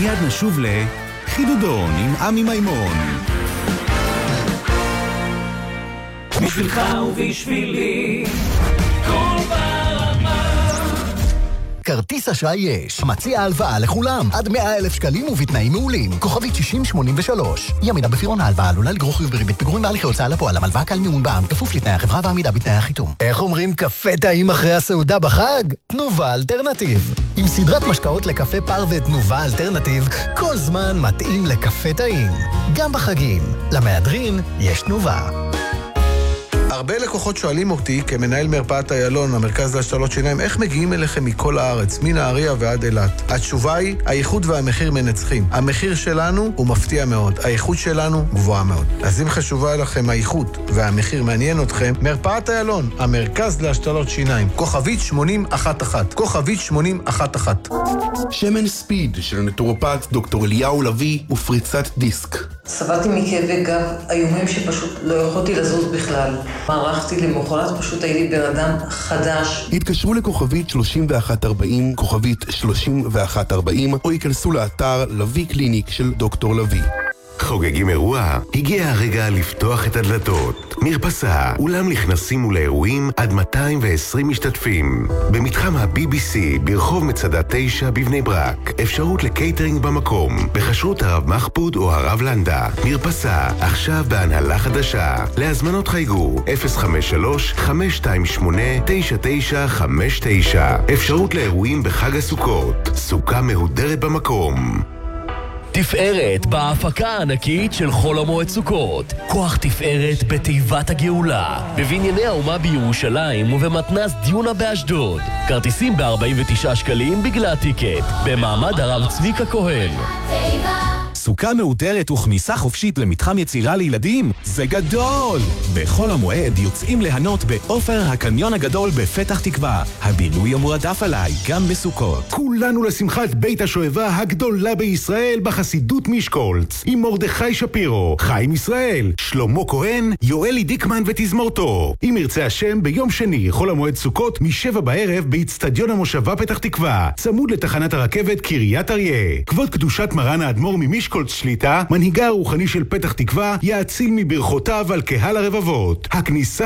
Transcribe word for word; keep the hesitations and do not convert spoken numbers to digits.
מיד נשוב לחידודון עם עמי מימון. בשבילך ובשבילי כל ברמה. כרטיס אשראי יש. מציע הלוואה לכולם. עד מאה אלף שקלים ובתנאים מעולים. כוכבית שישים שמונים ושלוש. ימידה בפירעון ההלוואה עלולה לגרור חיוב בריבית פיגורים בהליכי הוצאה לפועל. המלוואה קל מימון בע"מ. כפוף לתנאי החברה ועמידה בתנאי החיתום. איך אומרים קפה טעים אחרי הסעודה בחג? תנובה אלטרנטיב. עם סדרת משקאות לקפה פר ותנובה אלטרנטיב, כל זמן מתאים לקפה טעים. גם בחגים. למהדרין יש תנובה. הרבה לקוחות שואלים אותי, כמנהל מרפאת איילון, המרכז להשתלות שיניים, איך מגיעים אליכם מכל הארץ, מנהריה ועד אילת? התשובה היא, האיכות והמחיר מנצחים. המחיר שלנו הוא מפתיע מאוד, האיכות שלנו גבוהה מאוד. אז אם חשובה לכם האיכות והמחיר מעניין אתכם, מרפאת איילון, המרכז להשתלות שיניים, כוכבית שמונים אחת אחת, כוכבית שמונים אחת אחת. שמן ספיד של נטורופט דוקטור אליהו לוי ופריצת דיסק. סבלתי מכאבי גב איומים שפשוט לא יכולתי לזוז בכלל. מערכתי למחרת, פשוט הייתי בן אדם חדש. התקשרו לכוכבית שלושים ואחת ארבעים, כוכבית שלושים ואחת ארבעים, או ייכנסו לאתר לוי קליניק של דוקטור לוי. חוגגים אירוע? הגיע הרגע לפתוח את הדלתות. מרפסה, אולם נכנסים ולאירועים עד מאתיים ועשרים משתתפים. במתחם ה-בי בי סי ברחוב מצדה תשע בבני ברק. אפשרות לקייטרינג במקום. בחשרות הרב מחפוד או הרב לנדה. מרפסה, עכשיו בהנהלה חדשה. להזמנות חייגו אפס חמש שלוש חמש שתיים שמונה תשע תשע חמש תשע. אפשרות לאירועים בחג הסוכות. סוכה מהודרת במקום. תפארת בהפקה הענקית של חול המועד סוכות. כוח תפארת בתיבת הגאולה. בבנייני האומה בירושלים ובמתנ"ס דיונה באשדוד. כרטיסים ב-ארבעים ותשעה שקלים בגלל הטיקט. במעמד הרב צביקה כהן. סוכה מאותרת וכניסה חופשית למתחם יצירה לילדים זה גדול! בחול המועד יוצאים ליהנות באופר הקניון הגדול בפתח תקווה. הבילוי המועדף עליי גם בסוכות. כולנו לשמחת בית השואבה הגדולה בישראל בחסידות משקולץ עם מרדכי שפירו, חיים ישראל, שלמה כהן, יואלי דיקמן ותזמורתו. אם ירצה השם ביום שני חול המועד סוכות משבע בערב באצטדיון המושבה פתח תקווה צמוד לתחנת הרכבת קריית אריה. כבוד קדושת מרן האדמו"ר ממשקולץ שליטה, מנהיגה הרוחני של פתח תקווה, יאציל מברכותיו על קהל הרבבות. הכניסה